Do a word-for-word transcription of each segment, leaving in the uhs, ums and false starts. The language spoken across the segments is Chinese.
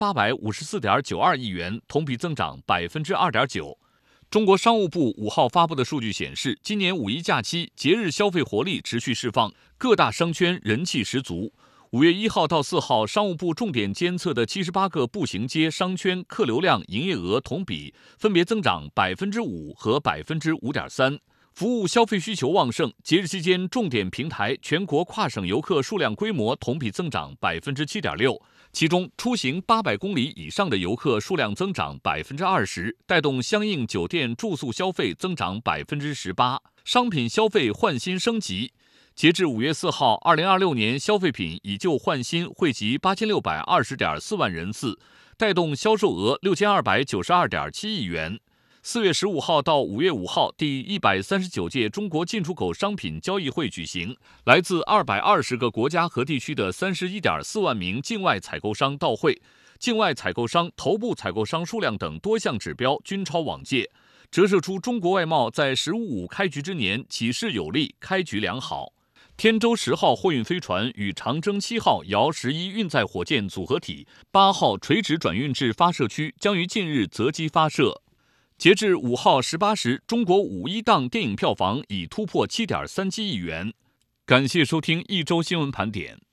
八百五十四点九二亿元，同比增长百分之二点九。中国商务部五号发布的数据显示，今年五一假期节日消费活力持续释放，各大商圈人气十足。五月一号到四号，商务部重点监测的七十八个步行街商圈客流量、营业额同比分别增长百分之五和百分之五点三。服务消费需求旺盛，节日期间重点平台全国跨省游客数量规模同比增长百分之七点六，其中出行八百公里以上的游客数量增长百分之二十，带动相应酒店住宿消费增长百分之十八，商品消费换新升级。截至五月四号，二零二六年消费品以旧换新惠及八千六百二十点四万人次，带动销售额六千二百九十二点七亿元。四月十五号到五月五号，第一百三十九届中国进出口商品交易会举行，来自二百二十个国家和地区的三十一点四万名境外采购商到会，境外采购商、头部采购商数量等多项指标均超往届，折射出中国外贸在“十五五”开局之年起势有力，开局良好。天舟十号货运飞船与长征七号遥十一运载火箭组合体八号垂直转运至发射区将于近日择机发射。截至五号十八时，中国五一档电影票房已突破 七点三七亿元。感谢收听一周新闻盘点。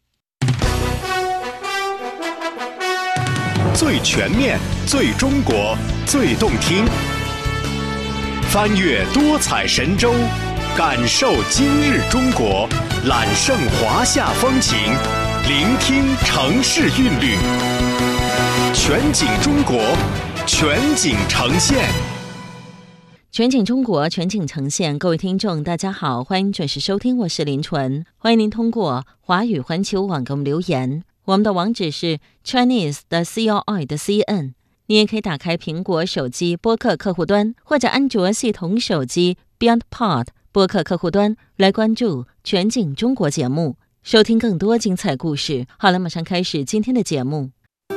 最全面、最中国、最动听，翻越多彩神州，感受今日中国，揽胜华夏风情，聆听城市韵律，全景中国，全景呈现。 全景中国，全景呈现。各位听众大家好，欢迎准时收听，我是林纯。欢迎您通过华语环球网给我们留言，我们的网址是 Chinese 的 C O I 的 C N。 你也可以打开苹果手机播客客户端，或者安卓系统手机 Beyond Pod 播客客户端来关注全景中国节目，收听更多精彩故事。好了，马上开始今天的节目。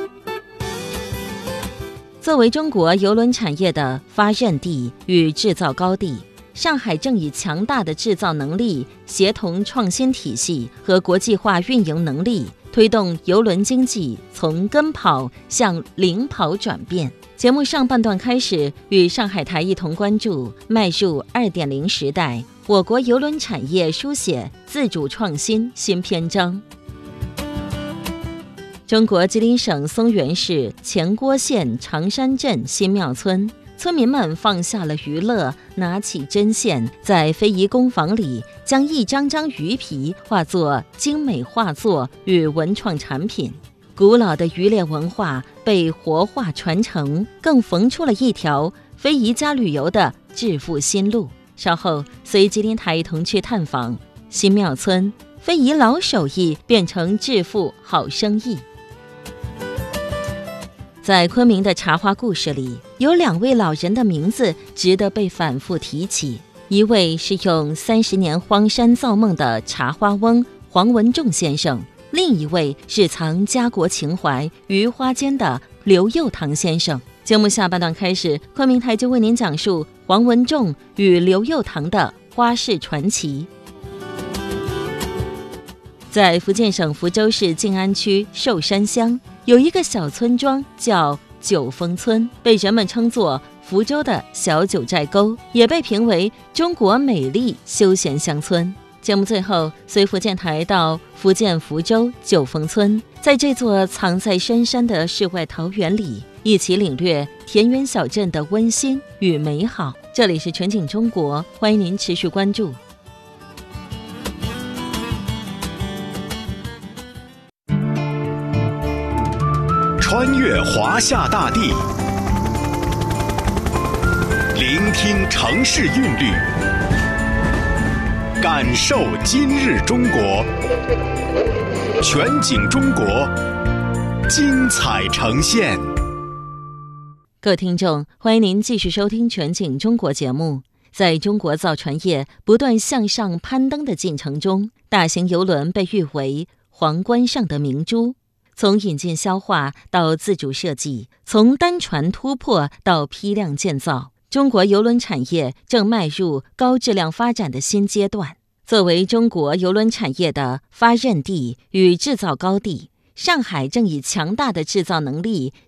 作为中国邮轮产业的发轫地与制造高地，上海正以强大的制造能力、协同创新体系和国际化运营能力，推动邮轮经济从跟跑向领跑转变。节目上半段开始，与上海台一同关注迈入 二点零 时代，我国邮轮产业书写自主创新新篇章。中国吉林省松原市前郭县长山镇新庙村，村民们放下了娱乐，拿起针线，在非遗工坊里将一张张鱼皮化作精美画作与文创产品。古老的渔猎文化被活化传承，更缝出了一条非遗加旅游的致富新路。稍后随吉林台一同去探访新庙村，非遗老手艺变成致富好生意。在昆明的茶花故事里，有两位老人的名字值得被反复提起。一位是用三十年荒山造梦的茶花翁黄文仲先生，另一位是藏家国情怀于花间的刘佑堂先生。节目下半段开始，昆明台就为您讲述黄文仲与刘佑堂的花市传奇。在福建省福州市静安区寿山乡，有一个小村庄叫九峰村，被人们称作福州的小九寨沟，也被评为中国美丽休闲乡村。节目最后随福建台到福建福州九峰村，在这座藏在深山的世外桃源里，一起领略田园小镇的温馨与美好。这里是全景中国，欢迎您持续关注。 穿越华夏大地，聆听城市韵律，感受今日中国，全景中国，精彩呈现。 各位听众，欢迎您继续收听全景中国节目。在中国造船业不断向上攀登的进程中，大型邮轮被誉为皇冠上的明珠。从引进消化到自主设计，从单船突破到批量建造，中国邮轮产业正迈入高质量发展的新阶段。作为中国邮轮产业的发轫地与制造高地，上海正以强大的制造能力、